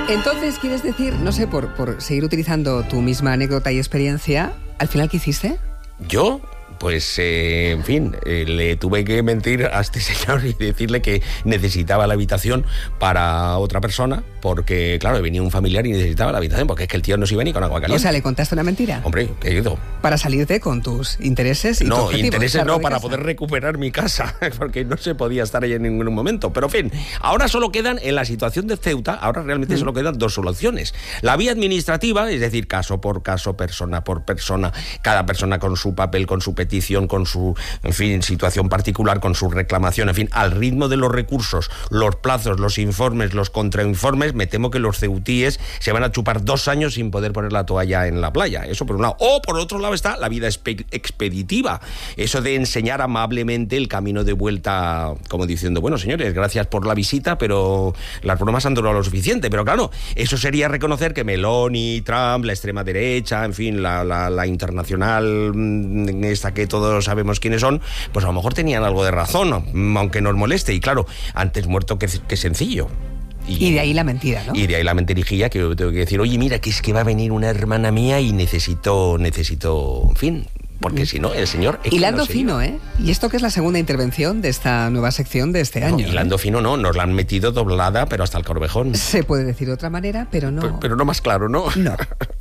Entonces, ¿quieres decir, no sé, por seguir utilizando tu misma anécdota y experiencia, al final qué hiciste? ¿Yo? Pues, en fin, le tuve que mentir a este señor y decirle que necesitaba la habitación para otra persona, porque, claro, venía un familiar y necesitaba la habitación, porque es que el tío no se iba ni con agua caliente. O sea, ¿le contaste una mentira? Hombre, querido. Para salirte con tus intereses y tu objetivo. No, intereses no, para casa. poder recuperar mi casa, porque no se podía estar ahí en ningún momento. Pero, en fin, ahora solo quedan, en la situación de Ceuta, ahora realmente solo quedan dos soluciones. La vía administrativa, es decir, caso por caso, persona por persona, cada persona con su papel, con su petición, con su, en fin, situación particular, con su reclamación, en fin, al ritmo de los recursos, los plazos, los informes, los contrainformes, me temo que los ceutíes se van a chupar 2 años sin poder poner la toalla en la playa. Eso por un lado. O por otro lado está la vida expeditiva. Eso de enseñar amablemente el camino de vuelta, como diciendo, bueno, señores, gracias por la visita, pero las bromas han durado lo suficiente. Pero claro, eso sería reconocer que Meloni, Trump, la extrema derecha, en fin, la internacional, esta que todos sabemos quiénes son, pues a lo mejor tenían algo de razón, aunque nos moleste. Y claro, antes muerto que sencillo. Y de ahí la mentira, ¿no? Y de ahí la mentirijilla, que yo tengo que decir, oye, mira, que es que va a venir una hermana mía y necesito, en fin, porque si no, el señor... Hilando fino, ¿eh? Y esto que es la segunda intervención de esta nueva sección de este año. Hilando fino no, nos la han metido doblada, pero hasta el corvejón. Se puede decir de otra manera, pero no... Pero no más claro, ¿no? No.